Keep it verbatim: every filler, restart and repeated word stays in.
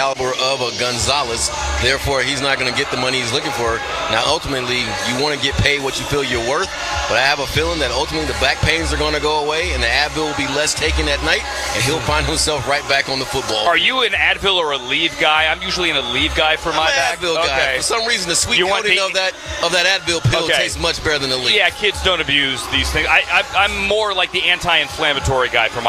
caliber of a Gonzalez. Therefore, he's not going to get the money he's looking for. Now, ultimately, you want to get paid what you feel you're worth, but I have a feeling that ultimately the back pains are going to go away and the Advil will be less taken at night, and he'll find himself right back on the football. Are you an Advil or a Aleve guy? I'm usually an Aleve guy for my I'm an back. Advil guy. Okay. For some reason, the sweet You want coating the- of that of that Advil pill Okay. tastes much better than the Aleve. Yeah, kids don't abuse these things. I, I, I'm more like the anti-inflammatory guy for my